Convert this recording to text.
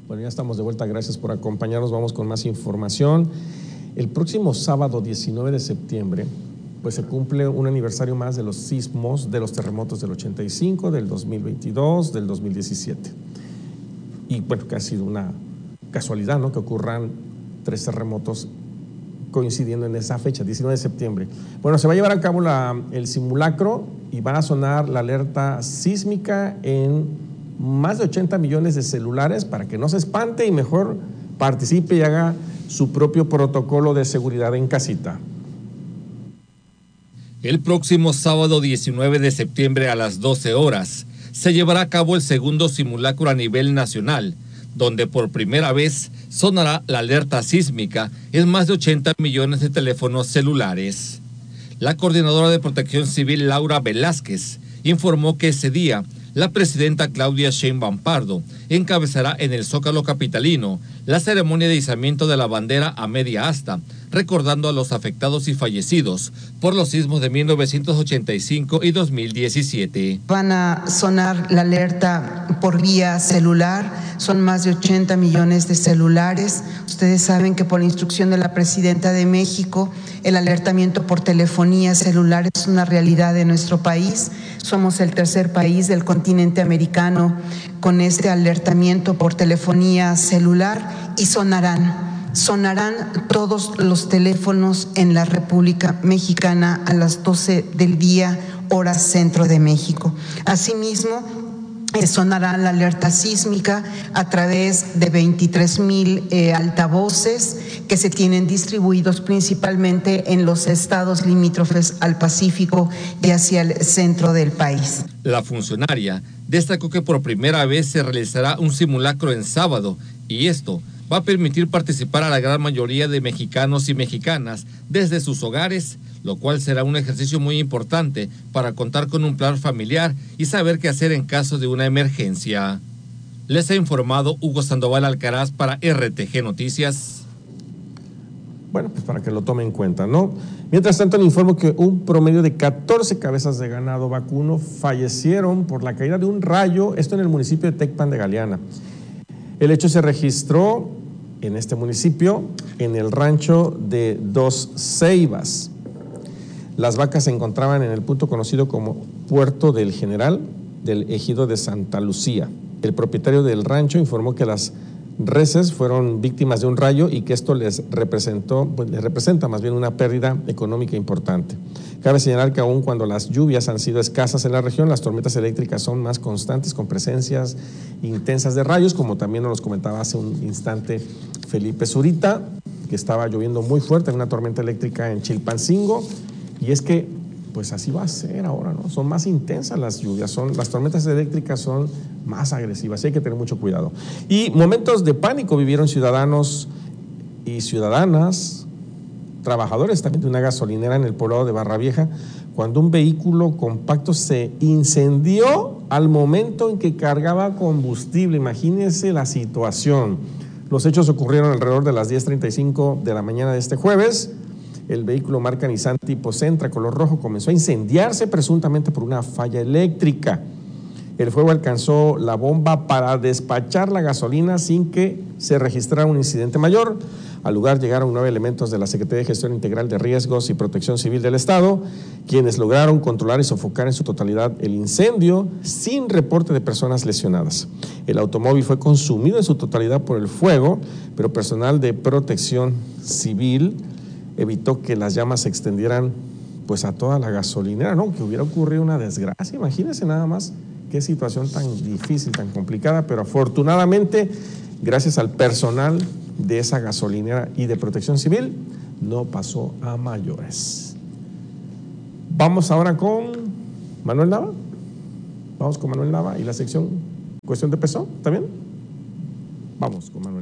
Bueno, ya estamos de vuelta, gracias por acompañarnos, vamos con más información. El próximo sábado 19 de septiembre, pues se cumple un aniversario más de los sismos, de los terremotos del 85, del 2022, del 2017. Y bueno, que ha sido una casualidad, ¿no?, que ocurran 3 terremotos coincidiendo en esa fecha, 19 de septiembre. Bueno, se va a llevar a cabo el simulacro y van a sonar la alerta sísmica en más de 80 millones de celulares para que no se espante y mejor participe y haga su propio protocolo de seguridad en casita. El próximo sábado 19 de septiembre a las 12 horas se llevará a cabo el segundo simulacro a nivel nacional, donde por primera vez sonará la alerta sísmica en más de 80 millones de teléfonos celulares. La coordinadora de Protección Civil, Laura Velázquez, informó que ese día la presidenta Claudia Sheinbaum Pardo encabezará en el Zócalo capitalino la ceremonia de izamiento de la bandera a media asta, recordando a los afectados y fallecidos por los sismos de 1985 y 2017. Van a sonar la alerta por vía celular, son más de 80 millones de celulares. Ustedes saben que por instrucción de la Presidenta de México, el alertamiento por telefonía celular es una realidad de nuestro país. Somos el tercer país del continente americano con este alertamiento por telefonía celular y sonarán todos los teléfonos en la República Mexicana a las 12 del día, hora centro de México. Asimismo, sonará la alerta sísmica a través de 23,000 altavoces que se tienen distribuidos principalmente en los estados limítrofes al Pacífico y hacia el centro del país. La funcionaria destacó que por primera vez se realizará un simulacro en sábado y esto va a permitir participar a la gran mayoría de mexicanos y mexicanas desde sus hogares, lo cual será un ejercicio muy importante para contar con un plan familiar y saber qué hacer en caso de una emergencia. Les ha informado Hugo Sandoval Alcaraz para RTG Noticias. Bueno, pues para que lo tomen en cuenta, ¿no? Mientras tanto, le informo que un promedio de 14 cabezas de ganado vacuno fallecieron por la caída de un rayo, esto en el municipio de Tecpan de Galeana. El hecho se registró en este municipio, en el rancho de Dos Ceibas. Las vacas se encontraban en el punto conocido como Puerto del General del ejido de Santa Lucía. El propietario del rancho informó que las reses fueron víctimas de un rayo y que esto les representa más bien una pérdida económica importante. Cabe señalar que aun cuando las lluvias han sido escasas en la región, las tormentas eléctricas son más constantes con presencias intensas de rayos, como también nos comentaba hace un instante Felipe Zurita, que estaba lloviendo muy fuerte en una tormenta eléctrica en Chilpancingo, y es que pues así va a ser ahora, ¿no? Son más intensas las lluvias, las tormentas eléctricas son más agresivas, y hay que tener mucho cuidado. Y momentos de pánico vivieron ciudadanos y ciudadanas, trabajadores también de una gasolinera en el poblado de Barra Vieja, cuando un vehículo compacto se incendió al momento en que cargaba combustible. Imagínense la situación. Los hechos ocurrieron alrededor de las 10:35 de la mañana de este jueves. El vehículo marca Nissan tipo Sentra color rojo comenzó a incendiarse presuntamente por una falla eléctrica. El fuego alcanzó la bomba para despachar la gasolina sin que se registrara un incidente mayor. Al lugar llegaron 9 elementos de la Secretaría de Gestión Integral de Riesgos y Protección Civil del Estado, quienes lograron controlar y sofocar en su totalidad el incendio sin reporte de personas lesionadas. El automóvil fue consumido en su totalidad por el fuego, pero personal de Protección Civil evitó que las llamas se extendieran pues a toda la gasolinera, ¿no? Que hubiera ocurrido una desgracia, imagínense nada más qué situación tan difícil, tan complicada, pero afortunadamente, gracias al personal de esa gasolinera y de Protección Civil, no pasó a mayores. Vamos ahora con Manuel Nava. Vamos con Manuel Nava y la sección Cuestión de Peso, ¿está bien? Vamos con Manuel.